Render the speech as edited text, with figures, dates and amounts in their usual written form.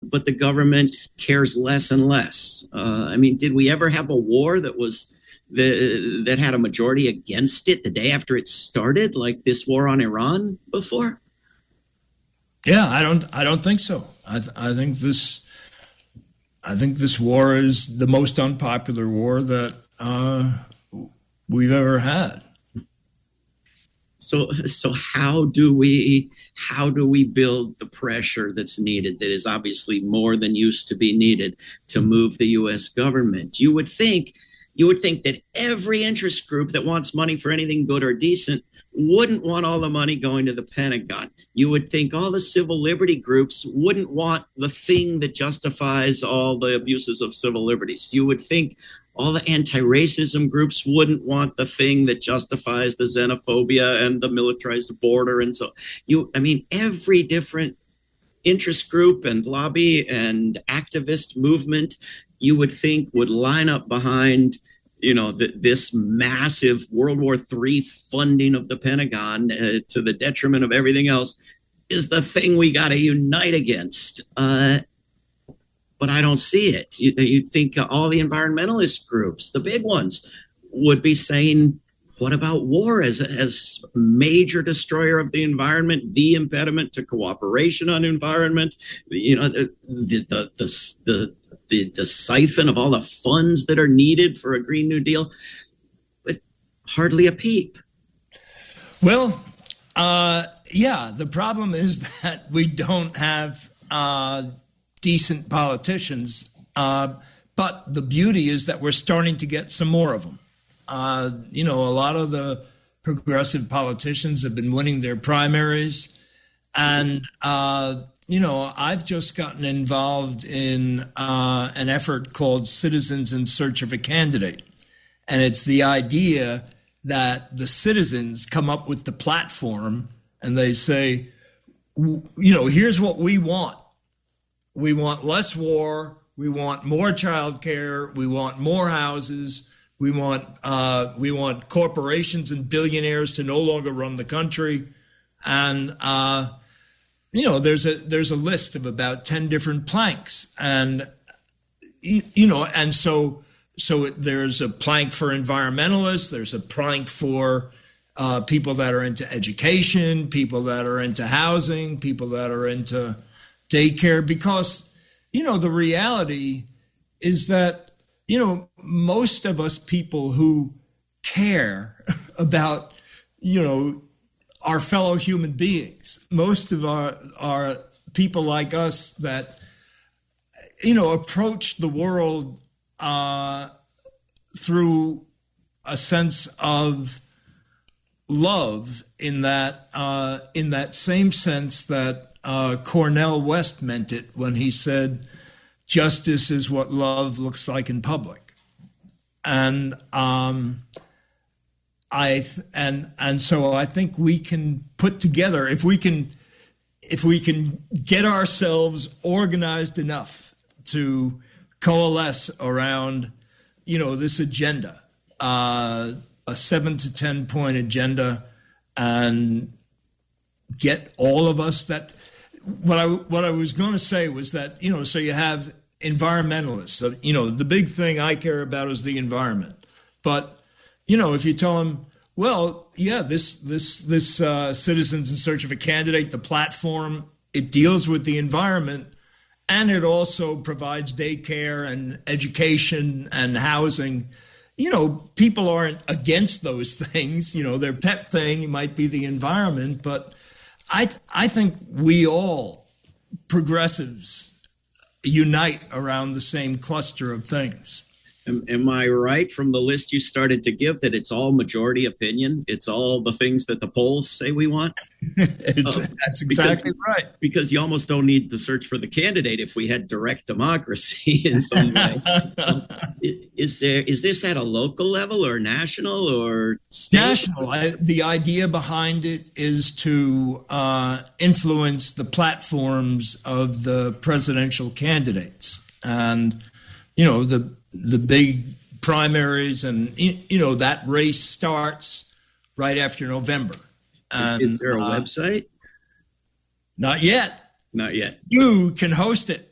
but the government cares less and less. I mean, did we ever have a war that had a majority against it the day after it started, like this war on Iran before? Yeah, I don't think so. I think this war is the most unpopular war that we've ever had. So how do we build the pressure that's needed, that is obviously more than used to be needed, to move the U.S. government? You would think that every interest group that wants money for anything good or decent wouldn't want all the money going to the Pentagon. You would think all the civil liberty groups wouldn't want the thing that justifies all the abuses of civil liberties. You would think all the anti-racism groups wouldn't want the thing that justifies the xenophobia and the militarized border. And so every different interest group and lobby and activist movement, you would think, would line up behind this massive World War III funding of the Pentagon to the detriment of everything else is the thing we got to unite against. But I don't see it. You'd think all the environmentalist groups, the big ones, would be saying, what about war as major destroyer of the environment, the impediment to cooperation on environment, the siphon of all the funds that are needed for a Green New Deal? But hardly a peep. Well, the problem is that we don't have decent politicians, but the beauty is that we're starting to get some more of them. A lot of the progressive politicians have been winning their primaries, and I've just gotten involved in an effort called Citizens in Search of a Candidate. And it's the idea that the citizens come up with the platform and they say, here's what we want. We want less war. We want more childcare. We want more houses. We want corporations and billionaires to no longer run the country. And there's a list of about 10 different planks, and so there's a plank for environmentalists, there's a plank for people that are into education, people that are into housing, people that are into daycare, because the reality is that most of us people who care about our fellow human beings, most of our people like us that, approach the world through a sense of love, in that same sense that Cornel West meant it when he said, "Justice is what love looks like in public." And so I think we can put together, if we can get ourselves organized enough to coalesce around, this agenda, a 7 to 10 point agenda, and get all of us that. What I was going to say was that, so you have environmentalists. So, the big thing I care about is the environment, but if you tell them, well, yeah, this Citizens in Search of a Candidate, the platform, it deals with the environment, and it also provides daycare and education and housing. People aren't against those things. Their pet thing might be the environment, but I think we all, progressives, unite around the same cluster of things. Am I right from the list you started to give that it's all majority opinion? It's all the things that the polls say we want? That's exactly right. Because you almost don't need to search for the candidate if we had direct democracy in some way. Is this at a local level or national or state? National. The idea behind it is to influence the platforms of the presidential candidates. And, the big primaries, and that race starts right after November. And, is there a website? Not yet. Not yet. You can host it.